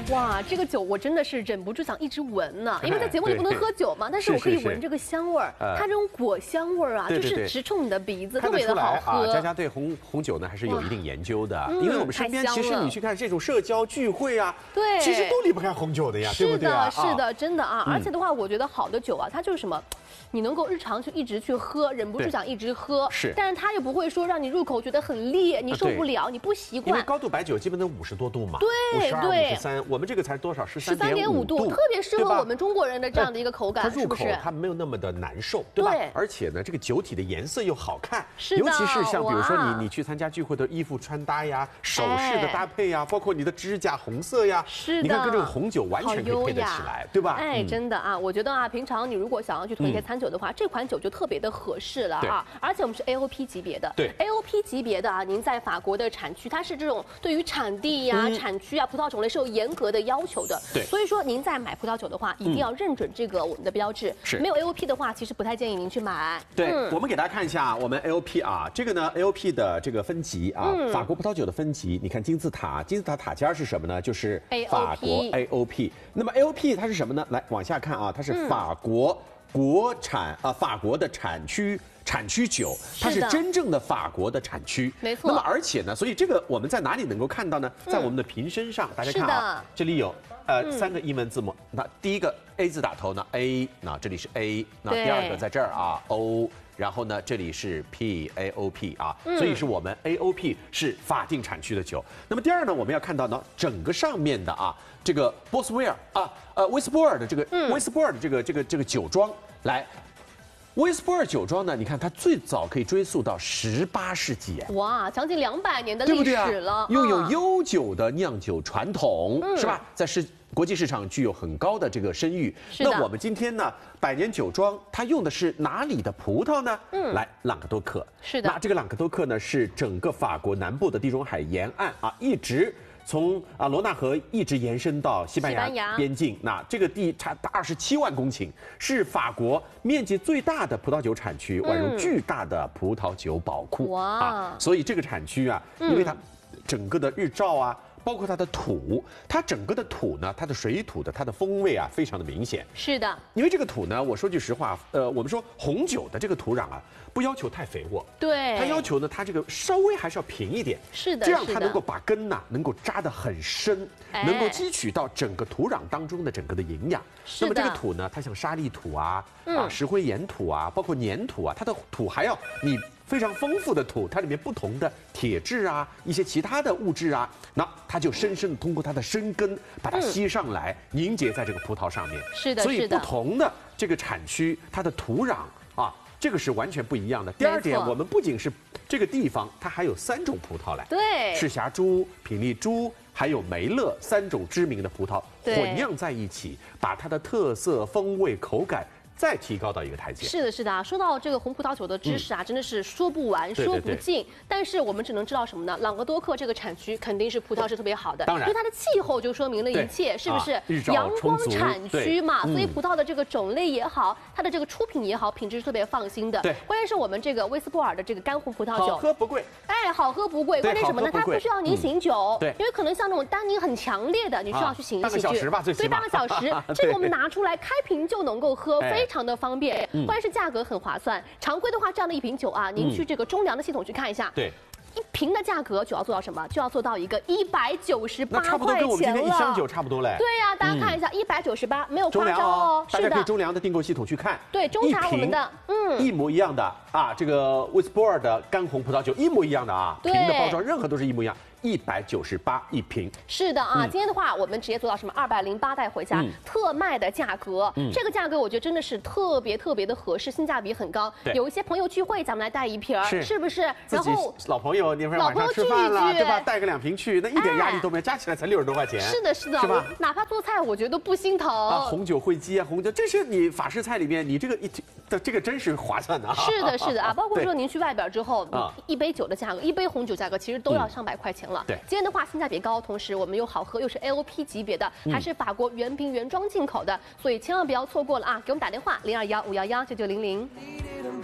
哇，这个酒我真的是忍不住想一直闻呢，因为在节目里不能喝酒嘛，但是我可以闻这个香味儿，它这种果香味儿啊，就是直冲你的鼻子，特别的好喝。 佳佳对红酒呢还是有一定研究的，因为我们身边其实你去看这种社交聚会啊， 对， 其实都离不开红酒的呀，对不对啊？ 是的，真的啊，而且的话，我觉得好的酒啊，它就是什么？你能够日常一直去喝，忍不住想一直喝， 是， 但是它又不会说让你入口觉得很烈，你受不了，你不习惯。 因为高度白酒基本都50多度嘛， 对对，53，我们这个才多少？13.5度， 特别适合我们中国人的这样的一个口感， 它入口它没有那么的难受，对吧？而且呢，这个酒体的颜色又好看，尤其是像比如说你去参加聚会的衣服穿搭呀、首饰的搭配呀，包括你的指甲红色呀， 是的， 你看跟这个红酒完全可以配得起来，对吧？ 哎，真的啊，我觉得啊，平常你如果想要去囤一些餐酒的话，这款酒就特别的合适了啊！而且我们是 AOP 级别的， 对 AOP 级别的啊，您在法国的产区，它是这种对于产地呀、产区啊、葡萄种类是有严格的要求的。 对， 所以说您在买葡萄酒的话，一定要认准这个我们的标志。 是， 没有 AOP 的话，其实不太建议您去买。 对，我们给大家看一下我们 AOP 啊，这个呢 AOP 的这个分级啊，法国葡萄酒的分级，你看金字塔塔尖是什么呢？就是法国 AOP。那么 AOP 它是什么呢？来往下看啊，它是法国法国的产区酒，它是真正的法国的产区， 没错。 那么而且呢，所以这个我们在哪里能够看到呢？在我们的瓶身上，大家看啊，这里有3个英文字母，那第一个 A 字打头呢 A， 那这里是 A， 那第二个在这儿啊 O。然后呢，这里是 AOP 啊，所以是我们 AOP 是法定产区的酒。那么第二呢，我们要看到呢，整个上面的啊，这个波斯威尔啊，威斯波尔的这个威斯波尔的这个酒庄来。威斯波尔酒庄呢，你看它最早可以追溯到18世纪， 哇，将近200年的历史了， 拥有悠久的酿酒传统，是吧？在国际市场具有很高的这个声誉。那我们今天呢，100年酒庄它用的是哪里的葡萄呢？来，朗格多克。 是的。那这个朗格多克呢，是整个法国南部的地中海沿岸啊，一直从罗纳河一直延伸到西班牙边境。那这个地差27万公顷，是法国面积最大的葡萄酒产区，宛如巨大的葡萄酒宝库啊。所以这个产区啊，因为它整个的日照啊。包括它的土，它整个的土呢，它的水土的它的风味啊，非常的明显。 是的， 因为这个土呢，我说句实话，我们说红酒的这个土壤啊，不要求太肥沃， 对， 它要求呢，它这个稍微还是要平一点， 是的， 这样它能够把根呐能够扎得很深，能够汲取到整个土壤当中的整个的营养。那么这个土呢，它像沙砾土啊，石灰岩土啊，包括粘土啊，它的土还要你。非常丰富的土，它里面不同的铁质啊，一些其他的物质啊，那它就深深的通过它的深根把它吸上来，凝结在这个葡萄上面。 是的， 所以不同的这个产区，它的土壤啊，这个是完全不一样的。第二点，我们不仅是这个地方，它还有3种葡萄来， 对， 赤霞珠、品丽珠，还有梅勒3种知名的葡萄混酿在一起，把它的特色、风味、口感。再提高到一个台阶。 是的，是的啊。说到这个红葡萄酒的知识啊，真的是说不完、说不尽。但是我们只能知道什么呢？朗格多克这个产区肯定是葡萄是特别好的， 当然， 因为它的气候就说明了一切，是不是？阳光产区嘛，所以葡萄的这个种类也好，它的这个出品也好，品质是特别放心的。 对， 关键是我们这个威斯波尔的这个干红葡萄酒， 好喝不贵。 哎，好喝不贵。关键什么呢？它不需要您醒酒， 对， 因为可能像那种单宁很强烈的，你需要去醒一醒去， 半个小时吧，最起码。 对，半个小时。这个我们拿出来开瓶就能够喝，非常的方便。关键是价格很划算，常规的话，这样的一瓶酒啊，您去这个中粮的系统去看一下， 对， 一瓶的价格就要做到什么？就要做到一个198块钱了， 差不多跟我们今天1箱酒差不多嘞。 对呀，大家看一下，198没有夸张哦， 大家可以中粮的订购系统去看， 对，中查我们的， 一模一样的啊，这个威斯波尔的干红葡萄酒一模一样的啊，瓶的包装任何都是一模一样。198一瓶。 是的啊，今天的话我们直接做到什么208带回家，特卖的价格，这个价格我觉得真的是特别的合适，性价比很高。有一些朋友聚会，咱们来带一瓶，是不是？然后老朋友那会儿晚上吃饭了，对吧？带个2瓶去，那一点压力都没有，加起来才60多块钱。 是的，是的， 是吧？ 哪怕做菜，我觉得不心疼啊。红酒烩鸡啊，红酒，这是你法式菜里面，你这个这个真是划算的啊。 是的，是的啊，包括说您去外边之后，一杯酒的价格，一杯红酒价格其实都要上百块钱了。 对， 今天的话性价比高，同时我们又好喝，又是 AOP 级别的，还是法国原瓶原装进口的，所以千万不要错过了啊！给我们打电话0215119900。